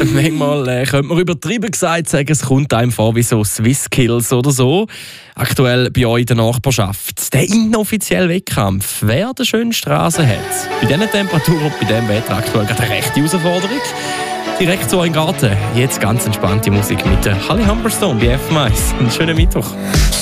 Manchmal könnte man übertrieben gesagt sagen, es kommt einem vor wie so Swisskills oder so. Aktuell bei euch in der Nachbarschaft. Der inoffizielle Wettkampf, wer den schönsten Rasen hat. Bei diesen Temperaturen und bei diesem Wetter aktuell gerade eine rechte Herausforderung. Direkt so in den Garten. Jetzt ganz entspannte Musik mit Holly Humberstone bei FM1. Einen schönen Mittwoch.